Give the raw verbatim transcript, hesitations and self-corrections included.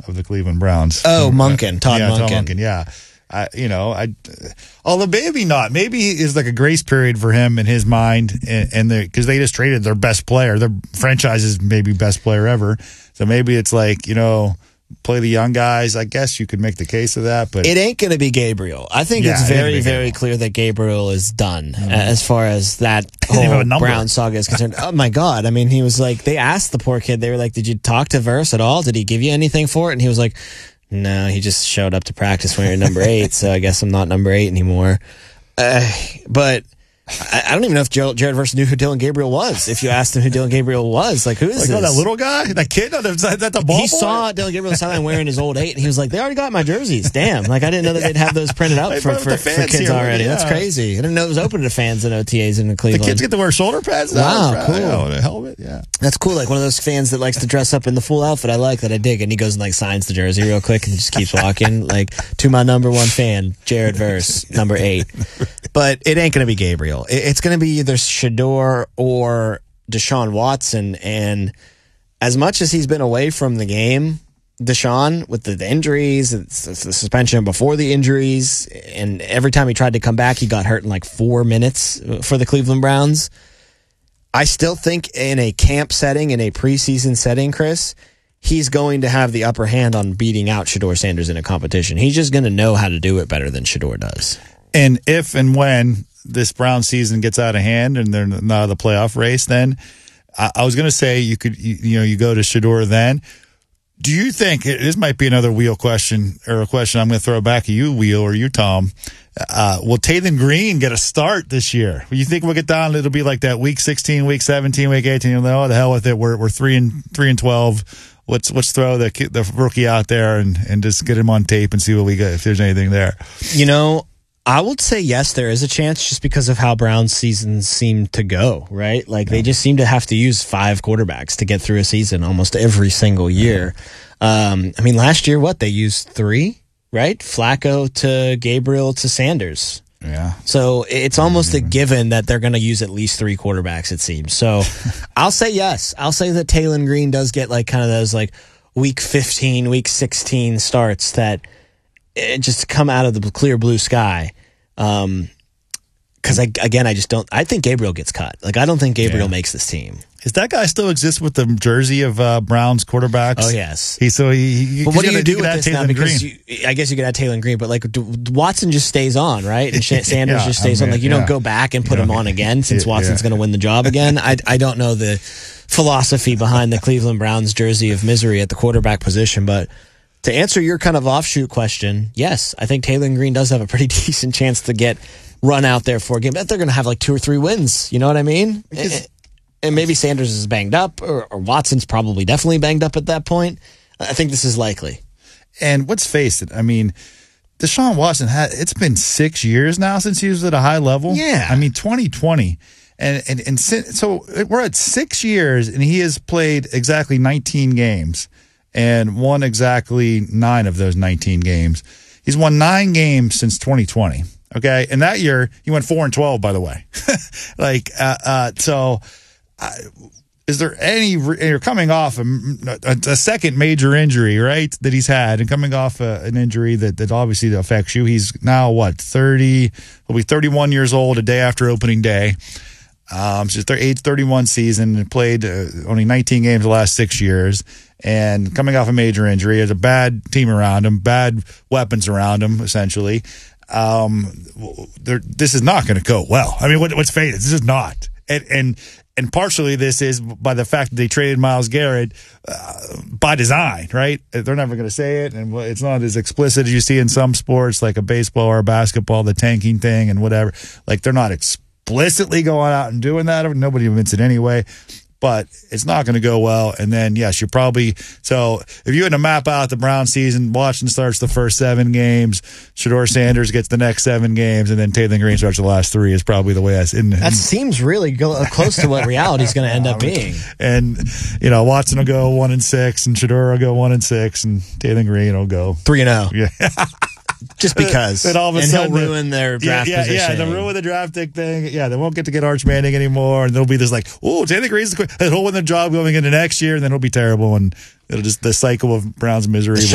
of the Cleveland Browns. Oh, Monken, Todd yeah, Monken. Todd Monken, yeah. I, you know, I, although maybe not. Maybe it's like a grace period for him in his mind, and, and because they just traded their best player, their franchise's maybe best player ever. So maybe it's like, you know, play the young guys. I guess you could make the case of that, but it ain't going to be Gabriel. I think Yeah, it's it ain't very, gonna be very Gabriel. clear that Gabriel is done uh, as far as that even have whole a number. Brown saga is concerned. Oh my God! I mean, he was like, they asked the poor kid. They were like, "Did you talk to Verse at all? Did he give you anything for it?" And he was like, "No, he just showed up to practice when you're number eight. So I guess I'm not number eight anymore." Uh, but. I, I don't even know if Jared, Jared Verse knew who Dylan Gabriel was. If you asked him who Dylan Gabriel was, like, who is like, this? oh, that little guy, that kid, that that the ball He boy? saw Dylan Gabriel on the sideline wearing his old eight, and he was like, "They already got my jerseys. Damn! Like I didn't know that they'd have those printed out They for, put up for, the for fans kids here, already. yeah. That's crazy. I didn't know it was open to fans and O T As in The Cleveland. kids get to wear shoulder pads. Wow, Now, cool. Yeah, the helmet, yeah. That's cool. Like one of those fans that likes to dress up in the full outfit. I like that. I dig. And he goes and like signs the jersey real quick and just keeps walking. Like to my number one fan, Jared Verse, number eight. But it ain't going to be Gabriel. It- It's going to be either Shador or Deshaun Watson. And as much as he's been away from the game, Deshaun, with the, the injuries, the, the suspension before the injuries, and every time he tried to come back, he got hurt in like four minutes for the Cleveland Browns. I still think in a camp setting, in a preseason setting, Chris, he's going to have the upper hand on beating out Shador Sanders in a competition. He's just going to know how to do it better than Shador does. And if and when this Brown season gets out of hand and they're not out of the playoff race, then I, I was going to say you could, you, you know, you go to Shador then. Do you think, this might be another Wheel question, or a question I'm going to throw back at you, Wheel, or you, Tom. Uh, will Taylon Green get a start this year? You think we'll get down, it'll be like that week sixteen, week seventeen, week eighteen, oh, the hell with it, we're we're three and three and twelve. Let's let's throw the the rookie out there and, and just get him on tape and see what we got, if there's anything there. You know, I would say yes, there is a chance just because of how Brown's seasons seem to go, right? Like they just seem to have to use five quarterbacks to get through a season almost every single year. Um, I mean, last year, what, they used three, right? Flacco to Gabriel to Sanders. Yeah. So it's almost a given that they're going to use at least three quarterbacks, it seems. So I'll say yes. I'll say that Taylon Green does get like kind of those like week fifteen, week sixteen starts that it just come out of the clear blue sky. Um, Because I again, I just don't. I think Gabriel gets cut. Like I don't think Gabriel Yeah. makes this team. Does that guy still exist with the jersey of uh, Browns quarterbacks? Oh yes. He so he. he But what do you do could with add this now? Taylon Because Green. you, I guess you could add Taylon Green, but like D- Watson just stays on, right? And Sh- Sanders Yeah, just stays I on. mean, Like you yeah. don't go back and put You him know, on again since yeah, Watson's yeah. going to win the job again. I I don't know the philosophy behind the Cleveland Browns jersey of misery at the quarterback position, but to answer your kind of offshoot question, yes, I think Taylon Green does have a pretty decent chance to get run out there for a game. But they're going to have like two or three wins. You know what I mean? And, and maybe Sanders is banged up, or, or Watson's probably definitely banged up at that point. I think this is likely. And let's face it, I mean, Deshaun Watson had it's been six years now since he was at a high level. Yeah. I mean, twenty twenty. And, and, and sin- so we're at six years, and he has played exactly nineteen games and won exactly nine of those nineteen games. He's won nine games since twenty twenty. Okay. And that year, he went four and twelve, by the way. like, uh, uh, so. Uh, Is there any, you're coming off a, a, a second major injury, right, that he's had, and coming off a, an injury that, that obviously affects you. He's now, what, thirty, he'll be thirty-one years old a day after opening day. Um, so it's their age thirty-one season, and played uh, only nineteen games the last six years, and coming off a major injury. Has a bad team around him, bad weapons around him, essentially. Um, this is not going to go well. I mean, what, what's fate? This is not. And, and, And partially this is by the fact that they traded Myles Garrett uh, by design, right? They're never going to say it, and it's not as explicit as you see in some sports, like a baseball or a basketball, the tanking thing and whatever. Like they're not explicitly going out and doing that. Nobody admits it anyway. But it's not going to go well. And then, yes, you're probably – so if you had to map out the Brown season, Washington starts the first seven games, Shador Sanders gets the next seven games, and then Taylon Green starts the last three is probably the way that's in. That seems really go, close to what reality is going to end up being. And, you know, Watson will go one and six, and Shador will go one and six, and Taylon Green will go three and oh. Yeah. Just because. And all of a and sudden, he'll ruin their draft yeah, yeah, position. Yeah, they'll ruin the draft pick thing. Yeah, they won't get to get Arch Manning anymore, and there'll be this like, oh, Taylon Green's the quick. He'll win the job going into next year, and then it'll be terrible, and it'll just, the cycle of Brown's misery.